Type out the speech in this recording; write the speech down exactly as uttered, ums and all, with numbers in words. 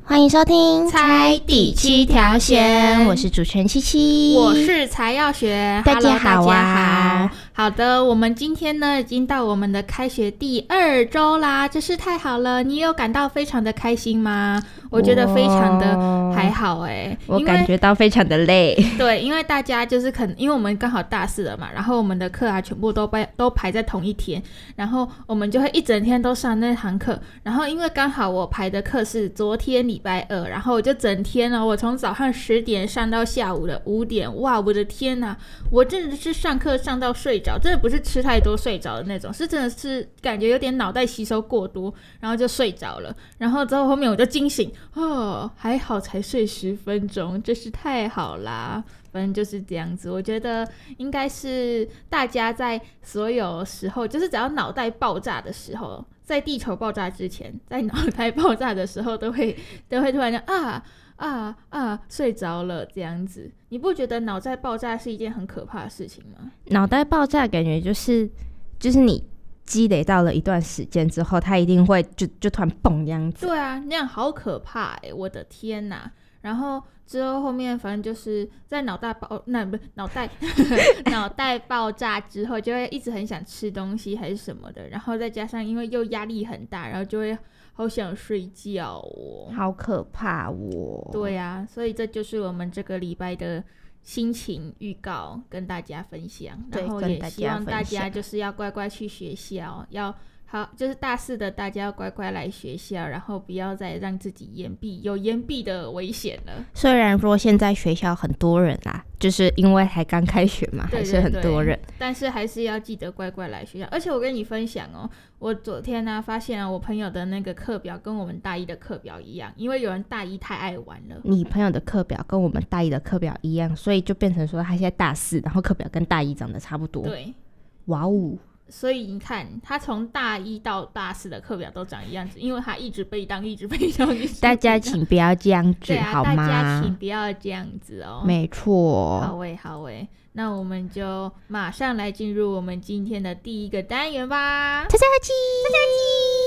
欢迎收听猜第七条线， 我是主持人七七， 我是才要学。 大家好啊， 大家好。好的，我们今天呢已经到我们的开学第二周啦，真是太好了。你有感到非常的开心吗？我觉得非常的还好哎、欸， 我感觉到非常的累。 对，因为大家就是可能因为我们刚好大四了嘛，然后我们的课啊全部都排都排在同一天，然后我们就会一整天都上那堂课。然后因为刚好我排的课是昨天礼拜二，然后我就整天哦，我从早上十点上到下午的五点，哇，我的天哪！我真的是上课上到睡着，真的不是吃太多睡着的那种，是真的是感觉有点脑袋吸收过多，然后就睡着了。然后之后后面我就惊醒，哦，还好才睡十分钟，真是太好啦。反正就是这样子，我觉得应该是大家在所有时候，就是只要脑袋爆炸的时候，在地球爆炸之前，在脑袋爆炸的时候，都会都会突然就啊啊啊睡着了这样子。你不觉得脑袋爆炸是一件很可怕的事情吗？ 脑袋爆炸感觉就是就是你积累到了一段时间之后，它一定会就就突然蹦这样子。 对啊，那样好可怕哎、欸！我的天哪！然后之后后面反正就是在脑袋爆那不脑袋脑袋爆炸之后，就会一直很想吃东西还是什么的，然后再加上因为又压力很大，然后就会好想睡觉哦， 好可怕哦。 对啊，所以这就是我们这个礼拜的心情预告，跟大家分享，然后也希望大家就是要乖乖去学校，要好，就是大四的大家要乖乖来学校，然后不要再让自己延毕，有延毕的危险了。 虽然说现在学校很多人啦，就是因为还刚开学嘛， 对对对， 还是很多人， 但是还是要记得乖乖来学校。而且我跟你分享哦，我昨天呢、啊、发现啊，我朋友的那个课表跟我们大一的课表一样，因为有人大一太爱玩了。 你朋友的课表跟我们大一的课表一样，所以就变成说他现在大四，然后课表跟大一长得差不多。 对， 哇哦！ 所以你看，他从大一到大四的课表都长一样子，因为他一直被当，一直被当，一直被当。 大家请不要这样子， 对啊， 好吗？ 大家请不要这样子哦。 没错。 好诶，好诶，那我们就马上来进入我们今天的第一个单元吧。 猜猜鸡，猜猜鸡。